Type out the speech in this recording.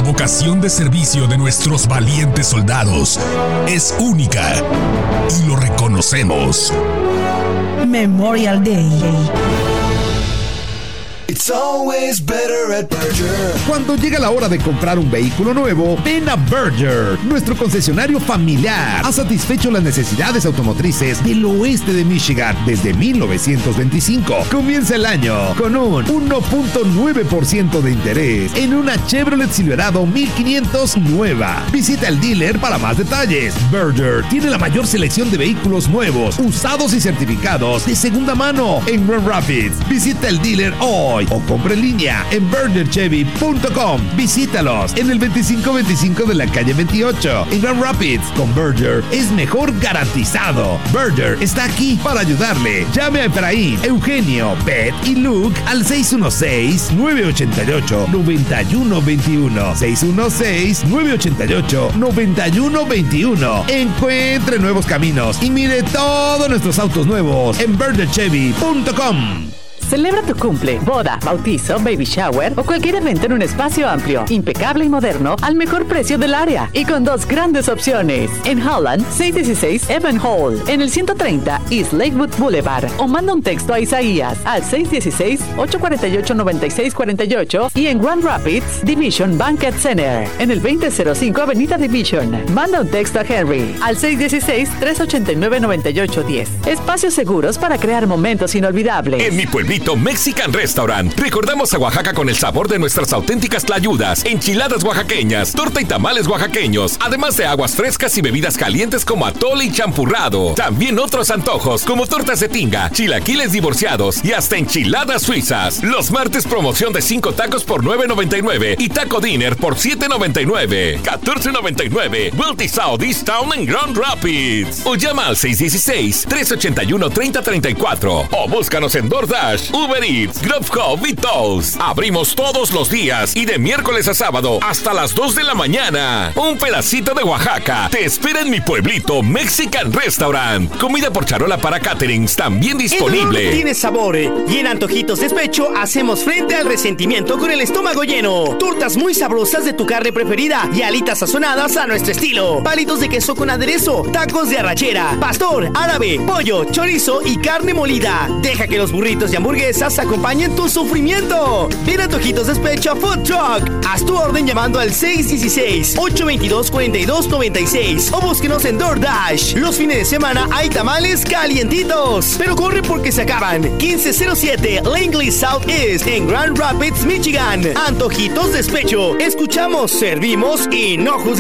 La vocación de servicio de nuestros valientes soldados es única y lo reconocemos. Memorial Day. It's always better at Berger. Cuando llega la hora de comprar un vehículo nuevo, ven a Berger, nuestro concesionario familiar. Ha satisfecho las necesidades automotrices del oeste de Michigan desde 1925. Comienza el año con un 1.9% de interés en una Chevrolet Silverado 1500 nueva. Visita el dealer para más detalles. Berger tiene la mayor selección de vehículos nuevos, usados y certificados de segunda mano en Grand Rapids. Visita el dealer hoy o compra en línea en bergerchevy.com. Visítalos en el 2525 de la calle 28 en Grand Rapids. Con Berger es mejor garantizado. Berger está aquí para ayudarle. Llame a Efraín, Eugenio, Beth y Luke al 616-988-9121. 616-988-9121. Encuentre nuevos caminos y mire todos nuestros autos nuevos en bergerchevy.com. Celebra tu cumple, boda, bautizo, baby shower o cualquier evento en un espacio amplio, impecable y moderno al mejor precio del área y con dos grandes opciones. En Holland, 616 Evan Hall, en el 130 East Lakewood Boulevard, o manda un texto a Isaías al 616-848-9648 y en Grand Rapids, Division Banquet Center, en el 2005 Avenida Division. Manda un texto a Henry al 616-389-9810. Espacios seguros para crear momentos inolvidables. En mi pueblito Mexican Restaurant, recordamos a Oaxaca con el sabor de nuestras auténticas tlayudas, enchiladas oaxaqueñas, torta y tamales oaxaqueños, además de aguas frescas y bebidas calientes como atole y champurrado. También otros antojos como tortas de tinga, chilaquiles divorciados y hasta enchiladas suizas. Los martes promoción de 5 tacos por $9.99 y taco dinner por $7.99. $14.99. Wealthy South East Town en Grand Rapids. O llama al 616-381-3034 o búscanos en DoorDash, Uber Eats, Grubhub y Toast. Abrimos todos los días y de miércoles a sábado hasta las 2 de la mañana. Un pedacito de Oaxaca te espera en mi pueblito Mexican Restaurant. Comida por charola para caterings también disponible. El tiene sabor y en Antojitos Despecho hacemos frente al resentimiento con el estómago lleno. Tortas muy sabrosas de tu carne preferida y alitas sazonadas a nuestro estilo. Palitos de queso con aderezo, tacos de arrachera, pastor, árabe, pollo, chorizo y carne molida. Deja que los burritos y hamburguesas acompañen tu sufrimiento. Ven a Antojitos Despecho Food Truck. Haz tu orden llamando al 616-822-4296 o búsquenos en DoorDash. Los fines de semana hay tamales calientitos, pero corre porque se acaban. 1507 Langley Southeast en Grand Rapids, Michigan. Antojitos Despecho. Escuchamos, servimos y no juzgamos.